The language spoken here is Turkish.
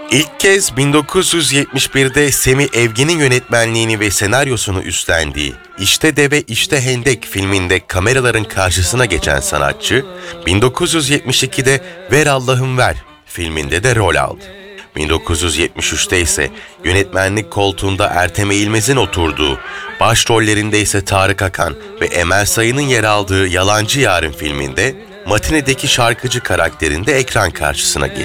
İlk kez 1971'de Semih Evgen'in yönetmenliğini ve senaryosunu üstlendiği İşte Deve İşte Hendek filminde kameraların karşısına geçen sanatçı, 1972'de Ver Allah'ım Ver filminde de rol aldı. 1973'te ise yönetmenlik koltuğunda Ertem Eğilmez'in oturduğu, başrollerinde ise Tarık Akan ve Emel Sayın'ın yer aldığı Yalancı Yarın filminde matinedeki şarkıcı karakterinde ekran karşısına geçti.